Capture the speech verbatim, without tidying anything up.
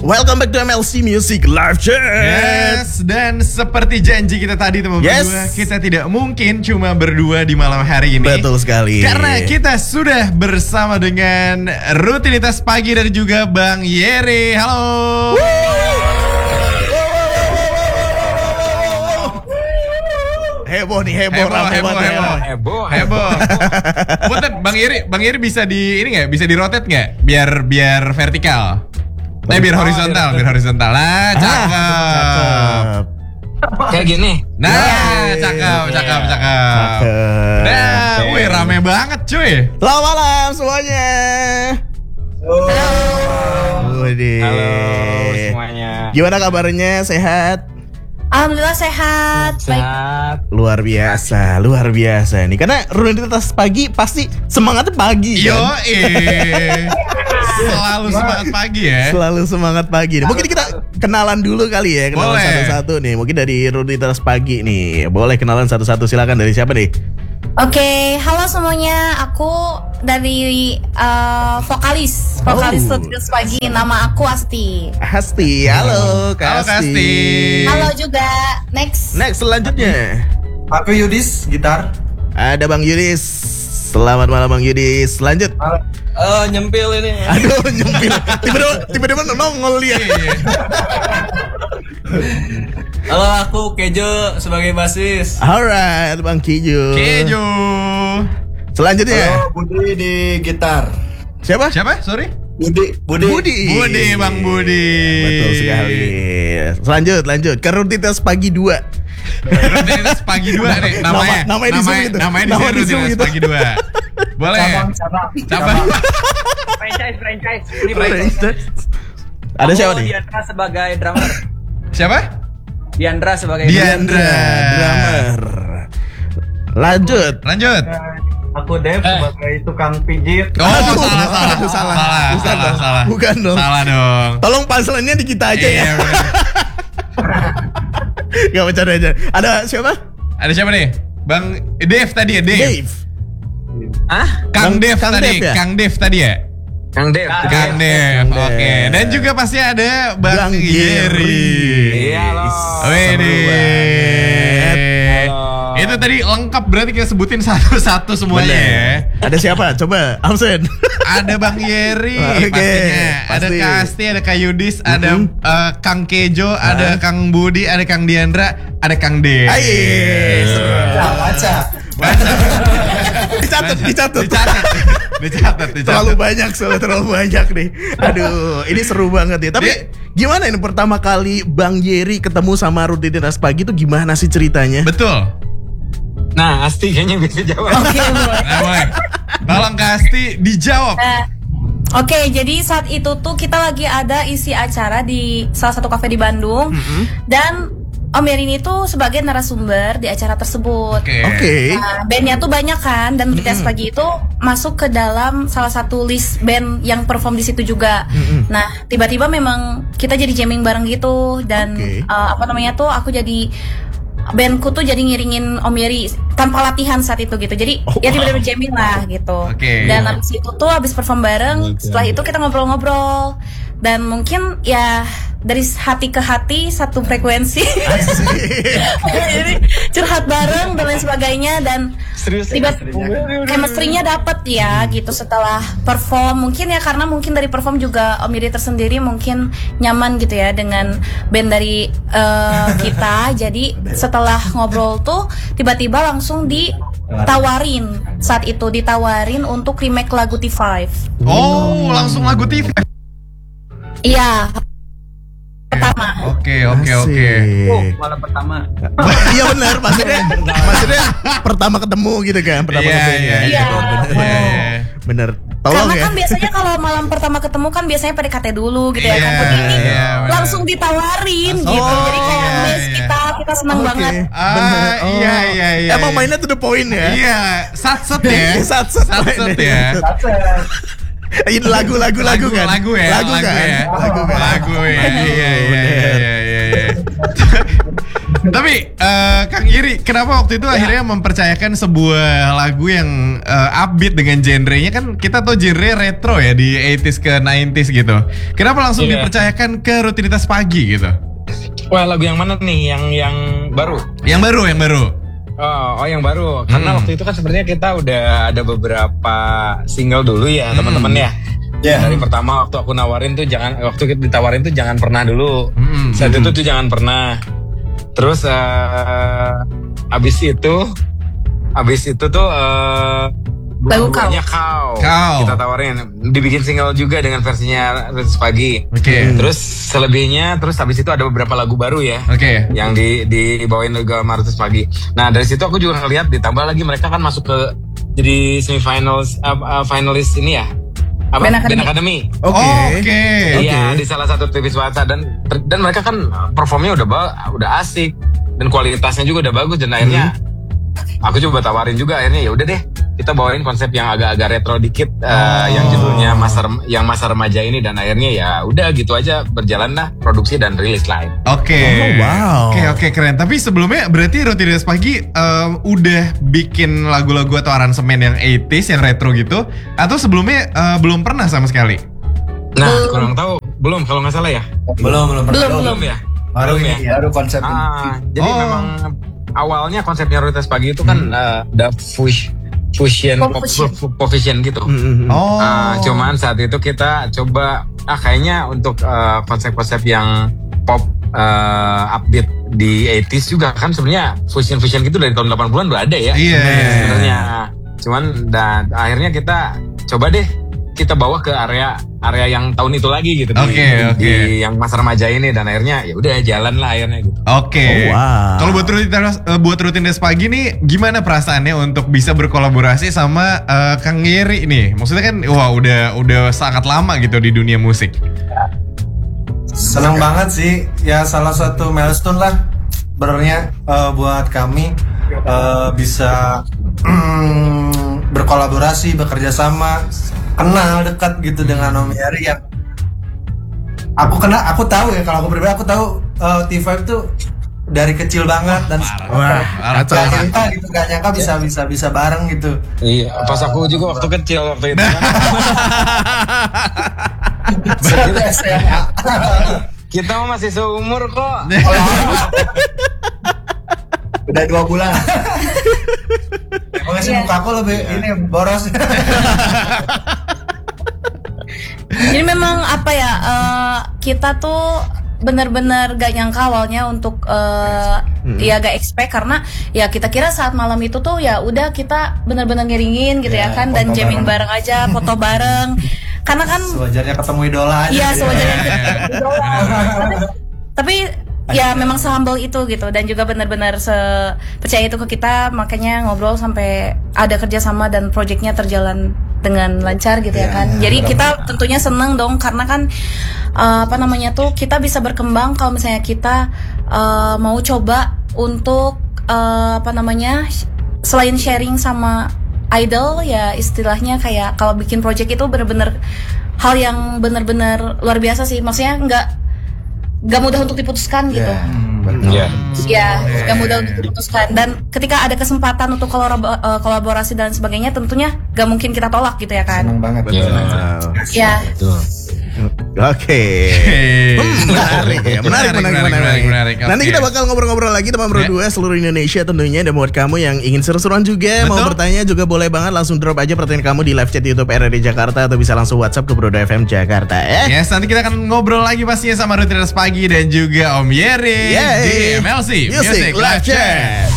Welcome back to M L C Music Live Chat. Yes, dan seperti janji kita tadi teman Yes. berdua, kita tidak mungkin cuma berdua di malam hari ini. Betul sekali. Karena kita sudah bersama dengan rutinitas pagi dan juga Bang Yeri. Halo. Heboh nih, heboh, Heboh, rame heboh, banget ya. heboh. Heboh, Heboh. Punten, Bang Yeri, Bang Yeri bisa di ini nggak? Bisa di rotate nggak? Biar biar vertikal. Nah, biar horizontal, biar horizontal. Lah, cakep. Cakep. Kayak gini. Nah, Yeay. cakep, cakep, cakep. Cakep. Nah, wih rame banget cuy. Selamat malam semuanya. Halo. Widih. Halo semuanya. Gimana kabarnya? Sehat? Alhamdulillah sehat. Baik. Sehat. Luar biasa, luar biasa nih. Karena rutinitas pagi pasti semangatnya pagi Yo, kan? eh. Selalu semangat pagi ya. Selalu semangat pagi nih. Mungkin kita kenalan dulu kali ya, kenalan Boleh. satu-satu nih. Mungkin dari rutinitas pagi nih. Boleh kenalan satu-satu, silakan. Dari siapa nih? Oke, halo semuanya. Aku dari uh, vokalis, vokalis Oh. Rutinitas Pagi. Nama aku Asti. Asti, halo Kak Halo, Kak Asti. Asti. Halo juga. Next. Next selanjutnya Aku Yudis, gitar. ada Bang Yudis. Selamat malam Bang Yudis. Lanjut. Oh, nyempil ini. Aduh nyempil. Tiba-tiba tiba-tiba nongol dia. Iya. Halo, aku Kejo sebagai basis. Alright Bang Kijo. Kejo. Selanjutnya Halo, Budi di gitar. siapa? Siapa? Sorry. Budi, Budi. Budi. Budi, Bang Budi. Betul sekali. Lanjut, lanjut ke rutinitas pagi dua. Rutinitas pagi dua nih namanya. Nama- namanya di Zoom gitu. Namanya di Nama sini di Zoom rutinitas gitu. pagi dua. Boleh. Cabang, cabang. Cabang. franchise franchise ini franchise. Ada siapa Aku nih? Diandra sebagai drummer. Siapa? Diandra sebagai Diandra. Drummer. Lanjut. Lanjut. Aku Dev sebagai tukang pijit. Oh, Aduh, salah, salah, aduh, salah. salah, Bukan salah, dong. salah. Bukan dong. Salah dong. Tolong punchline-nya di kita aja Iya, ya. bener. Gak bercanda aja. Ada siapa? Ada siapa nih? Bang Dev tadi ya, Dev. Dave. Hah? Kang Bang- Dev Kang tadi, Dev ya? Kang Dev tadi ya? Kang Dev. Kang Dev, Kang Dev. oke. Dan juga pasti ada Bang, Bang Yeri. Iya, halo. Wede. Halo. Itu tadi lengkap, berarti kita sebutin satu-satu semuanya ya. Bener. Ada siapa? Coba absen. Ada Bang Yeri Oke, pastinya. Ada pasti. Kak Asti, ada Kak Yudis, ada Mhm. eh, Kang Kejo, ada Kang Budi, ada Kang Diandra, ada Kang Dev. Ayo. Baca. Baca. Dicatat, dicatat. Dicatat. Dicatat, dicatat. Terlalu banyak soalnya terlalu banyak nih. Aduh, ini seru banget ya. Tapi Dia- gimana ini pertama kali Bang Yeri ketemu sama rutinitas pagi itu gimana sih ceritanya? Betul. Nah, Asti kayaknya bisa jawab. Oke, boleh. Nah, boleh. Tolong Kak Asti dijawab. Nah, Oke, jadi saat itu tuh kita lagi ada isi acara di salah satu kafe di Bandung. Dan Om Yeri ini tuh sebagai narasumber di acara tersebut. Oke. Oke. Nah, bandnya tuh banyak kan, dan Rutinitas Pagi itu masuk ke dalam salah satu list band yang perform di situ juga. Nah, tiba-tiba memang kita jadi jamming bareng gitu, dan Oke. uh, apa namanya tuh aku jadi bandku tuh jadi ngiringin Om Yeri tanpa latihan saat itu gitu. Jadi Oh, ya tiba-tiba wow. jamming lah gitu. Oke. Dan habis itu tuh habis perform bareng, setelah itu kita ngobrol-ngobrol, dan mungkin ya dari hati ke hati satu frekuensi. Jadi curhat bareng dan lain sebagainya, dan Serius. tiba chemistry-nya dapet ya gitu setelah perform. Mungkin ya karena mungkin dari perform juga Om Yeri tersendiri mungkin nyaman gitu ya dengan band dari eh, kita. Jadi setelah ngobrol tuh tiba-tiba langsung ditawarin, saat itu ditawarin untuk remake lagu T lima. Oh, langsung lagu T V. Iya, pertama. Oke, oke, oke. Oh, Asik. malam pertama. Iya benar, maksudnya maksudnya pertama ketemu gitu kan, pertama Iya, ketemu. iya, iya. Bener. Iya, iya. Bener. Tolong Karena ya. kan biasanya kalau malam pertama ketemu kan biasanya P D K T dulu gitu ya Iya, kan. Ini iya, benar. langsung ditawarin Oh, gitu. Jadi kayak iya, mes iya. kita kita senang Oke. banget. Ah, Bener. iya, iya, iya. Emang iya. mainnya to the point ya. Iya, satset ya. Satset Satset mainnya. ya. Ini lagu lagu lagu kan. Lagu ya, Lagu lagu kan. ya. Lagu kan. Lagu ya. Aduh, Iya, iya, iya, bener. iya, iya, iya. Tapi eh, Kang Iri, kenapa waktu itu akhirnya mempercayakan sebuah lagu yang eh, upbeat dengan genrenya, kan kita tuh genre retro ya di delapan puluh ke sembilan puluh gitu. Kenapa langsung Iya. dipercayakan ke rutinitas pagi gitu? Wah, lagu yang mana nih? Yang yang baru? Yang baru, yang baru. Oh, oh yang baru. Karena Hmm. waktu itu kan sebenarnya kita udah ada beberapa single dulu ya, Hmm. teman-teman ya. Ya. Dari pertama waktu aku nawarin tuh jangan, waktu kita ditawarin tuh jangan pernah dulu. Hmm. Saat itu tuh jangan pernah. Terus eh abis itu, abis itu tuh eh Lagu Kau. dua-duanya kau. Kau. Kita tawarin, dibikin single juga dengan versinya Rutinitas Pagi. Oke. Terus selebihnya, terus habis itu ada beberapa lagu baru ya. Oke. Yang di dibawain juga sama Rutinitas Pagi. Nah dari situ aku juga ngeliat, ditambah lagi mereka kan masuk ke jadi semifinals, uh, uh, finalis ini ya. Apa? Band Academy. Band Academy. Oke. Oke. Iya, di salah satu T V swasta, dan dan mereka kan performnya udah ba- udah asik dan kualitasnya juga udah bagus, dan akhirnya aku coba tawarin juga, akhirnya ya udah deh kita bawain konsep yang agak-agak retro dikit, eh, yang judulnya masa Rem- yang masa remaja ini, dan akhirnya ya udah gitu aja berjalan lah produksi dan rilis live. Oke. Oh, wow. Oke, oke, keren. Tapi sebelumnya berarti Rutinitas Pagi em, udah bikin lagu-lagu atau aransemen yang delapan puluh yang retro gitu, atau sebelumnya eh, belum pernah sama sekali? Nah, kurang tahu, belum kalau nggak salah ya. Belum, belum pernah. Belum, belum. ya. Baru Belum ini, baru konsep ini. Ah, jadi Oh. memang awalnya konsepnya Rutinitas Pagi itu kan eh, ada fush, fusion, Pop pop, fusion. pop, pop fusion gitu. Mm-mm. Oh. Ah, cuman saat itu kita coba, ah kayaknya untuk eh, konsep-konsep yang pop eh, upbeat di delapan puluh juga kan sebenarnya fusion-fusion gitu dari tahun delapan puluhan udah ada ya. Iya, iya, iya. Sebenarnya. Cuman dan akhirnya kita coba deh kita bawa ke area area yang tahun itu lagi gitu. di- Oke, oke. Di yang masa remaja ini, dan akhirnya ya udah jalan lah akhirnya gitu. Oke. Oh, wow. Kalau buat rutinitas eh, buat rutinitas pagi nih, gimana perasaannya untuk bisa berkolaborasi sama eh, Kang Iri nih? Maksudnya kan, wah udah udah sangat lama gitu di dunia musik. Senang banget sih, ya salah satu milestone lah sebenarnya eh, buat kami eh, bisa mm, berkolaborasi, bekerja sama, kenal dekat gitu dengan Om Yari yang aku kenal, aku tahu ya, kalau aku pribadi aku tahu eh, T lima tuh dari kecil banget dan Wah, kacau. gak nyangka gitu, gak nyangka bisa bisa bisa bareng gitu. Iya, pas aku juga waktu kecil waktu itu kan. Satu S M A. Kita mah masih seumur kok. Udah dua bulan. Emang sih Iya. muka aku lebih ini boros. Jadi memang apa ya, eh, kita tuh benar-benar gak nyangka awalnya untuk eh, ya gak expect, karena ya kita kira saat malam itu tuh ya udah kita benar-benar ngiringin gitu ya, Ya, kan, dan foto jamming bareng. bareng aja, foto bareng, karena kan Sewajarnya ketemu idola aja. iya gitu. sewajarnya tapi ya memang sehumble itu gitu, dan juga benar-benar se- percaya itu ke kita, makanya ngobrol sampai ada kerjasama dan proyeknya terjalan dengan lancar gitu ya Ya, kan. Jadi kita tentunya seneng dong, karena kan uh, apa namanya tuh kita bisa berkembang kalau misalnya kita uh, mau coba untuk uh, apa namanya selain sharing sama idol, ya istilahnya kayak kalau bikin project itu bener-bener hal yang bener-bener luar biasa sih, maksudnya nggak nggak mudah untuk diputuskan gitu. Iya. Ya, gak mudah untuk diputuskan, dan ketika ada kesempatan untuk kolorabo- eh, kolaborasi dan sebagainya, tentunya gak mungkin kita tolak gitu ya kan. Seneng banget. Wow. Ya, Oke. Hmm, menarik ya, menarik, menarik, menarik, menarik. Nanti Oke. kita bakal ngobrol-ngobrol lagi teman Bro Ya. dua seluruh Indonesia tentunya. Dan buat kamu yang ingin seru-seruan juga, mau Betul. bertanya juga boleh banget, langsung drop aja pertanyaan kamu di live chat YouTube R R D Jakarta, atau bisa langsung WhatsApp ke Bro dua F M Jakarta ya. Yes, nanti kita akan ngobrol lagi pastinya sama Rutinitas Pagi dan juga Om Yeri Yeay. di M L C Music Live Chat.